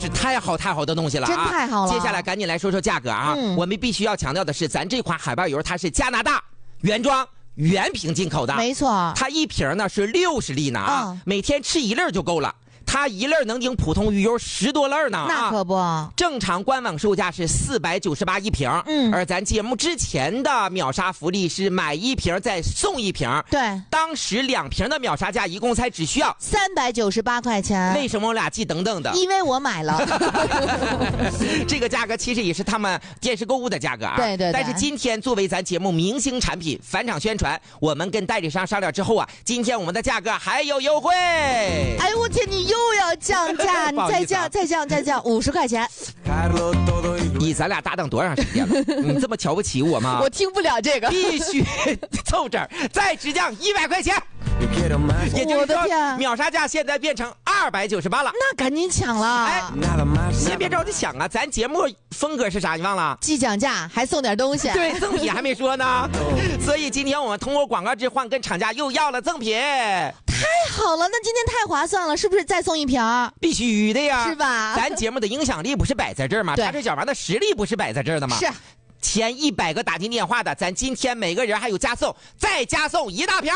是太好的东西了啊， 真太好了。 接下来赶紧来说说价格啊，我们必须要强调的是，咱这款海豹油它是加拿大原装原瓶进口的， 没错， 它一瓶呢是60粒呢啊，每天吃1粒就够了。它一粒能顶普通鱼油10多粒呢， 那可不。 正常官网售价是498一瓶，而咱节目之前的秒杀福利是买1瓶再送1瓶。 对， 当时2瓶的秒杀价一共才只需要 398块钱。 为什么我俩记等等的？ 因为我买了。 这个价格其实也是他们电视购物的价格啊。 对。 但是今天作为咱节目明星产品返场宣传，我们跟代理商商量之后啊，今天我们的价格还有优惠。 哎呦我天，你又要降价，你再降50块钱。 咱俩搭档多长时间了？你这么瞧不起我吗？ 我听不了这个， 必须凑整再直降100块钱。也就是说，秒杀价现在变成298了。 那赶紧抢了！ 哎，先别着急抢啊，咱节目风格是啥？你忘了？ 既讲价还送点东西。 对，赠品还没说呢。所以今天我们通过广告置换跟厂家又要了赠品。 太好了，那今天太划算了，是不是再送1瓶？ 必须的呀， 是吧？ 咱节目的影响力不是摆在这儿吗？他这小玩意的实力不是摆在这儿的吗？ 是。 前100个打进电话的，咱今天每个人还有加送，再加送1大瓶。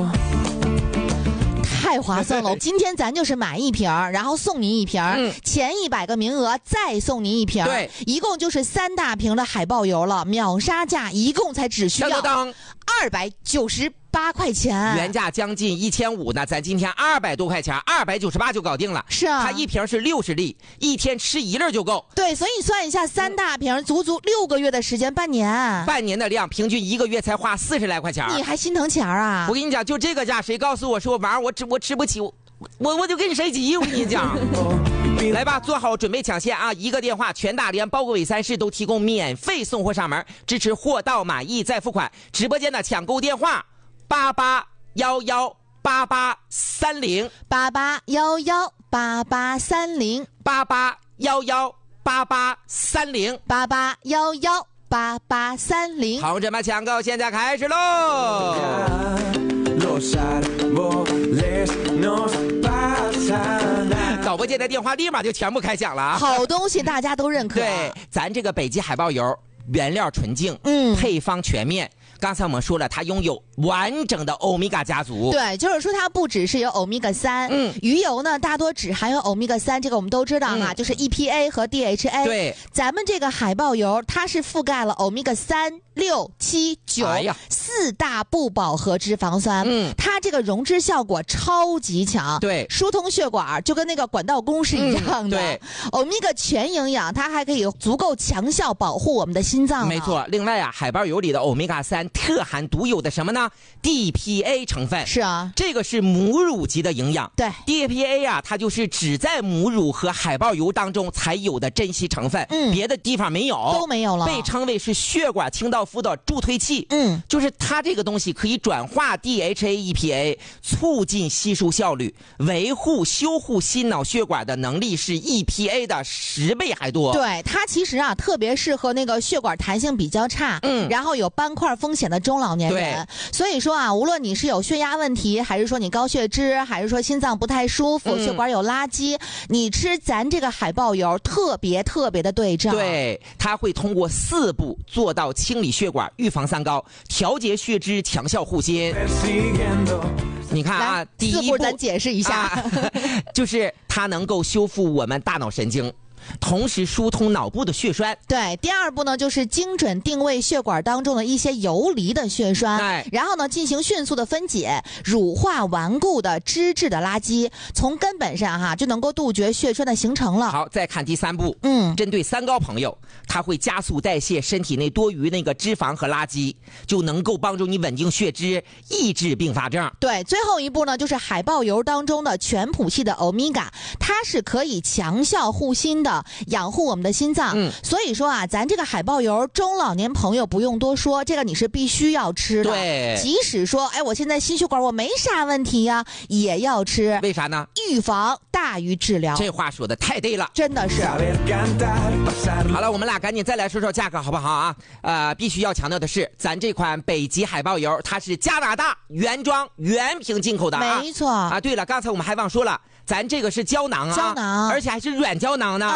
太划算了！今天咱就是买1瓶，然后送你1瓶，前100个名额再送你1瓶， 对， 一共就是3大瓶的海豹油了。秒杀价一共才只需要298块钱， 原价将近1500呢，咱今天200多块钱，298就搞定了。 是啊， 它一瓶是60粒，一天吃1粒就够。 对，所以算一下，3大瓶足足6个月的时间，半年的量，平均1个月才花40来块钱。 你还心疼钱啊？ 我跟你讲，就这个价，谁告诉我说玩我吃不起，我就跟谁急。我跟你讲。来吧，做好准备抢现啊！一个电话，全大连包括纬三市都提供免费送货上门，支持货到满意再付款。直播间的抢购电话88118830 88118830 88118830 88118830。 同志们，抢购现在开始喽！导播间的电话立马就全部开响了啊！ 好东西大家都认可。 对，咱这个北极海豹油原料纯净，配方全面。刚才我们说了，它拥有完整的欧米伽家族。 对，就是说它不只是有欧米伽3，鱼油呢大多只含有欧米伽3，这个我们都知道哈，就是 EPA 和 DHA。 对， 咱们这个海豹油它是覆盖了欧米伽3、6、7、9、4大不饱和脂肪酸，它这个溶脂效果超级强， 对， 疏通血管，就跟那个管道工是一样的。 对， 欧米伽全营养，它还可以足够强效保护我们的心脏。 没错，另外啊，海豹油里的欧米伽3特含独有的什么呢？ DPA 成分。 是啊， 这个是母乳级的营养。 对， DPA 啊，它就是只在母乳和海豹油当中才有的珍稀成分，别的地方没有， 都没有了。 被称为是血管清道夫的助推器。就是它这个东西可以转化 DHA、EPA， 促进吸收效率，维护修护心脑血管的能力是 EPA 的10倍还多。 对，它其实啊特别适合那个血管弹性比较差，然后有斑块风险的中老年人。所以说啊，无论你是有血压问题，还是说你高血脂，还是说心脏不太舒服，血管有垃圾，你吃咱这个海豹油特别的对症。 对，它会通过4步做到清理血管、预防三高、调节血脂、强效护心。你看啊，第1步咱解释一下， 就是它能够修复我们大脑神经，同时疏通脑部的血栓。 对，第2步呢就是精准定位血管当中的一些游离的血栓，然后呢进行迅速的分解，乳化顽固的脂质的垃圾，从根本上哈就能够杜绝血栓的形成了。 好，再看第3步，针对三高朋友，它会加速代谢身体内多余那个脂肪和垃圾，就能够帮助你稳定血脂，抑制并发症。 对，最后一步呢就是海豹油当中的全谱系的欧米伽，它是可以强效护心的，养护我们的心脏。所以说啊，咱这个海豹油中老年朋友不用多说，这个你是必须要吃的。 对， 即使说哎我现在心血管我没啥问题呀，也要吃。 为啥呢？ 预防大于治疗。 这话说的太对了， 真的是。 好了，我们俩赶紧再来说说价格好不好啊？必须要强调的是，咱这款北极海豹油它是加拿大原装原瓶进口的啊。 没错啊。对了，刚才我们还忘说了，咱这个是胶囊啊， 胶囊， 而且还是软胶囊呢。